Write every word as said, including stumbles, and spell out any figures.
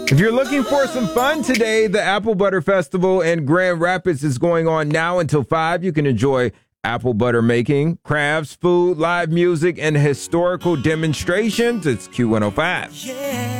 If you're looking for some fun today, the Apple Butter Festival in Grand Rapids is going on now until five. You can enjoy apple butter making, crafts, food, live music, and historical demonstrations. It's Q one oh five. Yeah.